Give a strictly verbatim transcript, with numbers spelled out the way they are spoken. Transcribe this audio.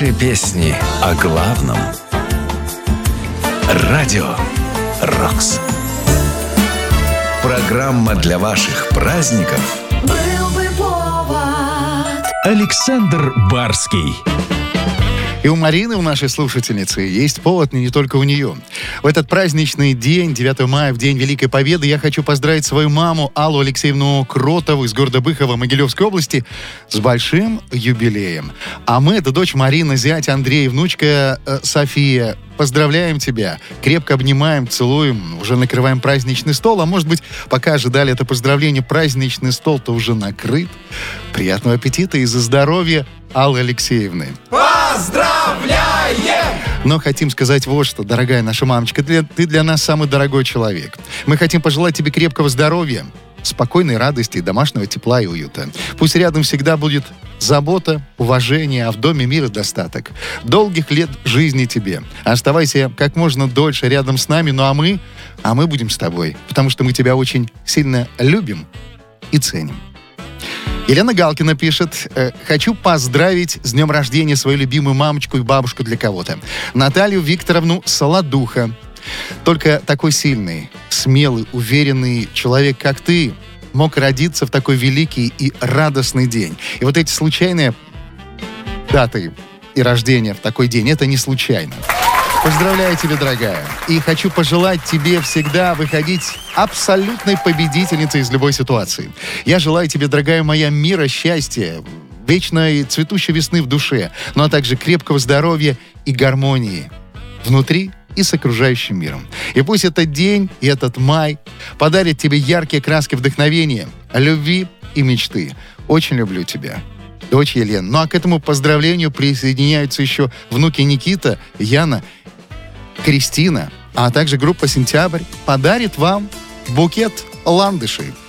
Лучшие песни о главном. Радио «Рокс». Программа для ваших праздников. Был бы повод. Александр Барский. И у Марины, у нашей слушательницы, есть повод, не только у нее. В этот праздничный день, девятого мая, в День Великой Победы, я хочу поздравить свою маму Аллу Алексеевну Кротову из города Быхова Могилевской области с большим юбилеем. А мы, это дочь Марина, зять Андрей, внучка э, София. Поздравляем тебя, крепко обнимаем, целуем, уже накрываем праздничный стол. А может быть, пока ожидали это поздравление, праздничный стол-то уже накрыт. Приятного аппетита и за здоровье Аллы Алексеевны. Поздравляем! Но хотим сказать вот что, дорогая наша мамочка, ты, ты для нас самый дорогой человек. Мы хотим пожелать тебе крепкого здоровья, спокойной радости, домашнего тепла и уюта. Пусть рядом всегда будет забота, уважение, а в доме мир и достаток. Долгих лет жизни тебе. Оставайся как можно дольше рядом с нами, ну а мы, а мы будем с тобой, потому что мы тебя очень сильно любим и ценим. Елена Галкина пишет: «Хочу поздравить с днем рождения свою любимую мамочку и бабушку для кого-то. Наталью Викторовну Солодуха. Только такой сильный, смелый, уверенный человек, как ты, мог родиться в такой великий и радостный день. И вот эти случайные даты и рождения в такой день, это не случайно. Поздравляю тебя, дорогая. И хочу пожелать тебе всегда выходить абсолютной победительницей из любой ситуации. Я желаю тебе, дорогая моя, мира, счастья, вечной цветущей весны в душе, ну а также крепкого здоровья и гармонии внутри и с окружающим миром. И пусть этот день и этот май подарит тебе яркие краски вдохновения, любви и мечты. Очень люблю тебя, дочь Елена. Ну а к этому поздравлению присоединяются еще внуки Никита, Яна, Кристина, а также группа «Сентябрь» подарит вам букет ландышей.